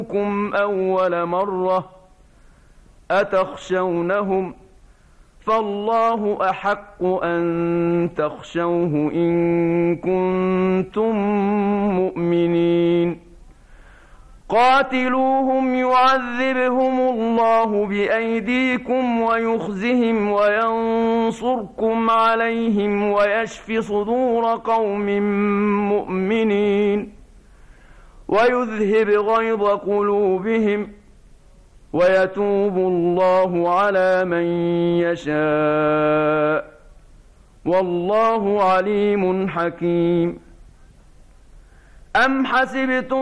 يخشونكم أول مرة أتخشونهم فالله أحق أن تخشوه إن كنتم مؤمنين قاتلوهم يعذبهم الله بأيديكم ويخزهم وينصركم عليهم ويشف صدور قوم مؤمنين ويذهب غيظ قلوبهم ويتوب الله على من يشاء والله عليم حكيم أم حسبتم